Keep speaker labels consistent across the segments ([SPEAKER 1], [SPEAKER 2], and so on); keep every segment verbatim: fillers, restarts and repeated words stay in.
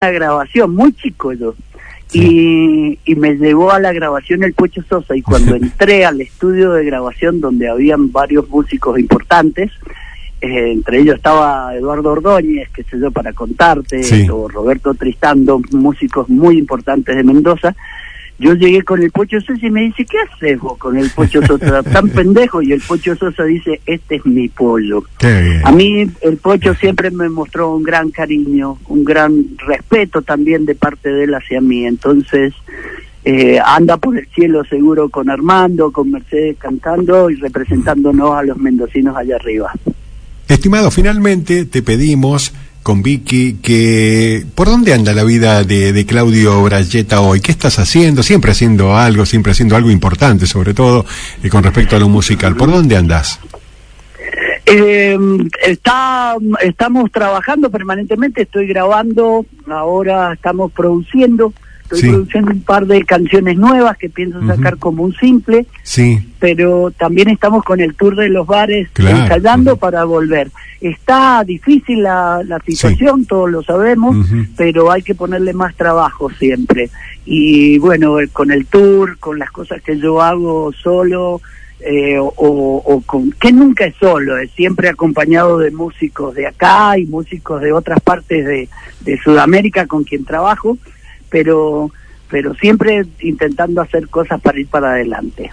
[SPEAKER 1] una grabación, muy chico yo, sí. y, y me llevó a la grabación el Pocho Sosa, y cuando entré al estudio de grabación donde habían varios músicos importantes, eh, entre ellos estaba Eduardo Ordóñez, que sé yo, para contarte, sí. o Roberto Tristán, dos músicos muy importantes de Mendoza. Yo llegué con el Pocho Sosa y me dice, ¿qué haces vos con el Pocho Sosa? Tan pendejo. Y el Pocho Sosa dice, este es mi pollo. A mí el Pocho siempre me mostró un gran cariño, un gran respeto también de parte de él hacia mí. Entonces, eh, anda por el cielo seguro con Armando, con Mercedes cantando y representándonos a los mendocinos allá arriba.
[SPEAKER 2] Estimado, finalmente te pedimos con Vicky que ¿por dónde anda la vida de, de Claudio Bracheta hoy? ¿Qué estás haciendo? Siempre haciendo algo, siempre haciendo algo importante, sobre todo eh, con respecto a lo musical. ¿Por dónde andás?
[SPEAKER 1] Eh, está, estamos trabajando permanentemente, estoy grabando, ahora estamos produciendo. Estoy sí. produciendo un par de canciones nuevas que pienso sacar uh-huh. como un simple,
[SPEAKER 2] sí.
[SPEAKER 1] pero también estamos con el tour de los bares claro. ensayando uh-huh. para volver. Está difícil la, la situación, sí. todos lo sabemos, uh-huh. pero hay que ponerle más trabajo siempre. Y bueno, con el tour, con las cosas que yo hago solo, eh, o, o con que nunca es solo, es siempre acompañado de músicos de acá y músicos de otras partes de, de Sudamérica con quien trabajo, pero pero siempre intentando hacer cosas para ir para adelante.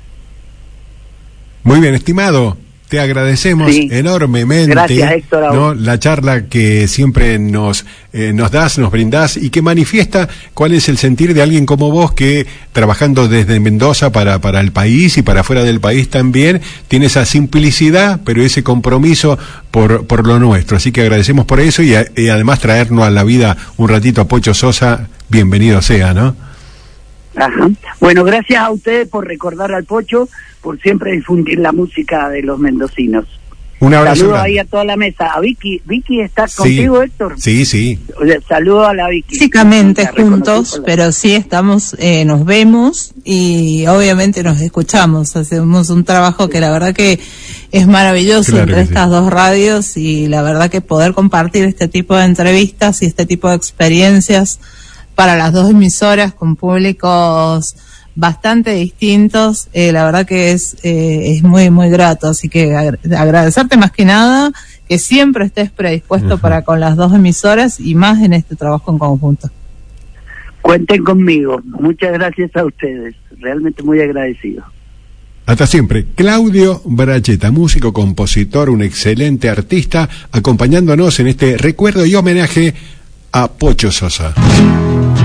[SPEAKER 2] Muy bien, estimado, te agradecemos sí. enormemente.
[SPEAKER 1] Gracias, Héctor,
[SPEAKER 2] ¿no? la charla que siempre nos eh, nos das, nos brindás y que manifiesta cuál es el sentir de alguien como vos que trabajando desde Mendoza para para el país y para fuera del país también tiene esa simplicidad, pero ese compromiso por por lo nuestro. Así que agradecemos por eso y, a, y además traernos a la vida un ratito a Pocho Sosa. Bienvenido sea, ¿no?
[SPEAKER 1] Ajá. Bueno, gracias a ustedes por recordar al Pocho, por siempre difundir la música de los mendocinos.
[SPEAKER 2] Un abrazo.
[SPEAKER 1] Saludos ahí a toda la mesa. A Vicky, Vicky, ¿estás sí. contigo, Héctor?
[SPEAKER 2] Sí, sí.
[SPEAKER 1] Saludos a la Vicky.
[SPEAKER 3] Físicamente juntos, pero sí estamos, eh, nos vemos y obviamente nos escuchamos. Hacemos un trabajo que la verdad que es maravilloso claro entre estas sí. dos radios y la verdad que poder compartir este tipo de entrevistas y este tipo de experiencias para las dos emisoras con públicos bastante distintos, eh, la verdad que es eh, es muy muy grato, así que ag- agradecerte más que nada que siempre estés predispuesto uh-huh. para con las dos emisoras y más en este trabajo en conjunto.
[SPEAKER 1] Cuenten conmigo, muchas gracias a ustedes, realmente muy agradecido.
[SPEAKER 2] Hasta siempre. Claudio Bracheta, músico, compositor, un excelente artista, acompañándonos en este recuerdo y homenaje a Pocho Sosa.